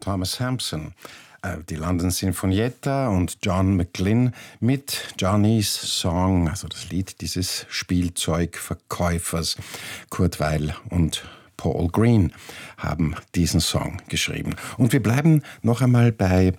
Thomas Hampson, die London Sinfonietta und John McGlynn mit Johnny's Song, also das Lied dieses Spielzeugverkäufers. Kurt Weill und Paul Green haben diesen Song geschrieben. Und wir bleiben noch einmal bei